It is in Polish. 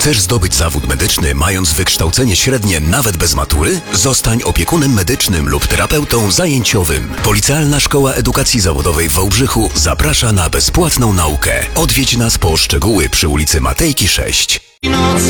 Chcesz zdobyć zawód medyczny, mając wykształcenie średnie nawet bez matury? Zostań opiekunem medycznym lub terapeutą zajęciowym. Policealna Szkoła Edukacji Zawodowej w Wałbrzychu zaprasza na bezpłatną naukę. Odwiedź nas po szczegóły przy ulicy Matejki 6. Noc